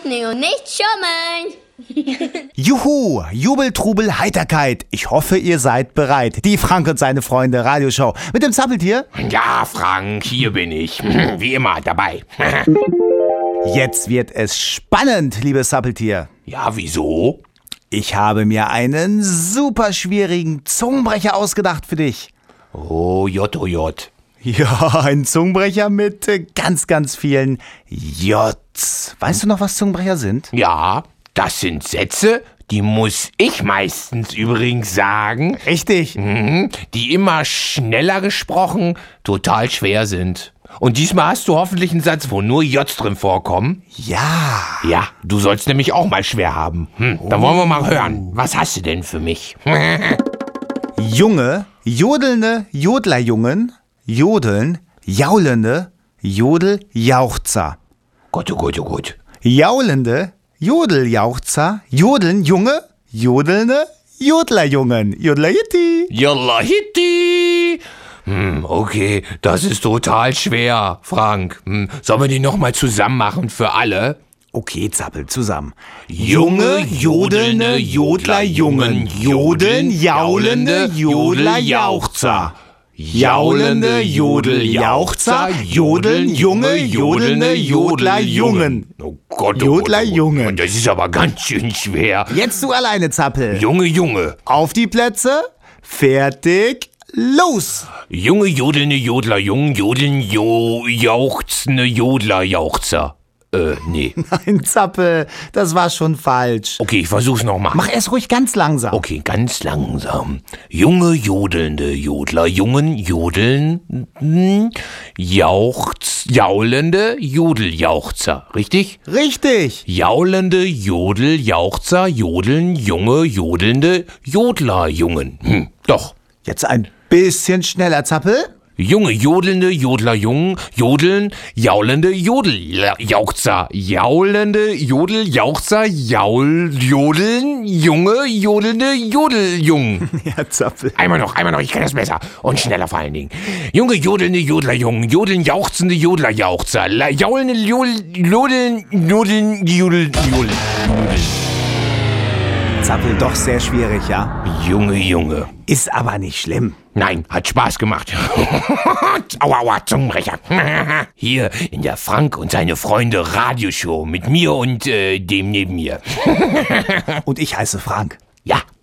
Ordnung und nicht schummeln. Juhu, Jubel, Trubel, Heiterkeit. Ich hoffe, ihr seid bereit. Die Frank und seine Freunde Radioshow mit dem Zappeltier. Ja, Frank, hier bin ich. Wie immer dabei. Jetzt wird es spannend, liebes Zappeltier. Ja, wieso? Ich habe mir einen super schwierigen Zungenbrecher ausgedacht für dich. Oh J. Ja, ein Zungenbrecher mit ganz, ganz vielen J's. Weißt du noch, was Zungenbrecher sind? Ja, das sind Sätze, die muss ich meistens übrigens sagen. Richtig. Die immer schneller gesprochen total schwer sind. Und diesmal hast du hoffentlich einen Satz, wo nur J's drin vorkommen. Ja. Ja, du sollst nämlich auch mal schwer haben. Dann wollen wir mal hören. Was hast du denn für mich? Junge, jodelnde Jodlerjungen, jodeln, jaulende Jodeljauchzer. Gott, oh Gott, oh Gott. Jaulende Jodeljauchzer, jodeln, Junge, jodelnde Jodlerjungen. Jodlerjitti. Yalla hitti. Okay, das ist total schwer, Frank. Sollen wir die nochmal zusammen machen für alle? Okay, Zappel, zusammen. Junge, jodelnde Jodlerjungen, jodeln, jaulende Jodeljauchzer. Jaulende Jodeljauchzer, jodeln, Junge, jodelnde Jodlerjungen. Oh Gott, Jodlerjungen. Und das ist aber ganz schön schwer. Jetzt du alleine, Zappel. Junge. Auf die Plätze, fertig, los! Junge, jodelnde Jodlerjungen, jodeln, jauchzende Jodlerjauchzer. Nee. Nein, Zappel, das war schon falsch. Okay, ich versuch's nochmal. Mach es ruhig ganz langsam. Okay, ganz langsam. Junge, jodelnde Jodlerjungen, jodeln, jaulende Jodeljauchzer. Richtig? Richtig. Jaulende Jodeljauchzer, jodeln, junge, jodelnde Jodlerjungen. Doch. Jetzt ein bisschen schneller, Zappel. Junge, jodelnde Jodlerjungen, jodeln, jaulende Jodeljauchzer, jaulende Jodeljauchzer, jodeln, junge, jodelnde Jodeljungen. Ja, Zappel. Einmal noch, ich kann das besser. Und schneller vor allen Dingen. Junge, jodelnde Jodlerjungen, jodeln, jauchzende Jodlerjauchzer, jaulende jodeln. Zappel, doch sehr schwierig, ja? Junge. Ist aber nicht schlimm. Nein, hat Spaß gemacht. Aua, Zungenbrecher. Hier in der Frank und seine Freunde Radioshow mit mir und dem neben mir. Und ich heiße Frank. Ja,